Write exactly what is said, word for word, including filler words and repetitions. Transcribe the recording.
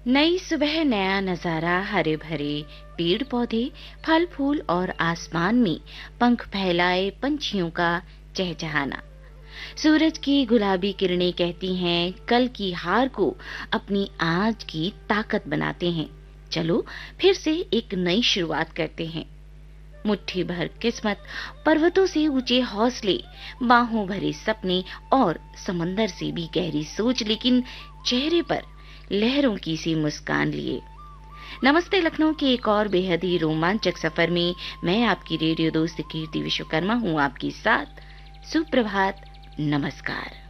नई सुबह, नया नजारा, हरे भरे पेड़ पौधे, फल फूल और आसमान में पंख फैलाए पंछियों का चहचहाना। सूरज की गुलाबी किरणें कहती हैं कल की हार को अपनी आज की ताकत बनाते हैं। चलो फिर से एक नई शुरुआत करते हैं। मुट्ठी भर किस्मत, पर्वतों से ऊंचे हौसले, बाहों भरे सपने और समंदर से भी गहरी सोच, लेकिन चेहरे पर लहरों की सी मुस्कान लिए। नमस्ते लखनऊ के एक और बेहद ही रोमांचक सफर में मैं आपकी रेडियो दोस्त कीर्ति विश्वकर्मा हूँ आपके साथ। सुप्रभात, नमस्कार।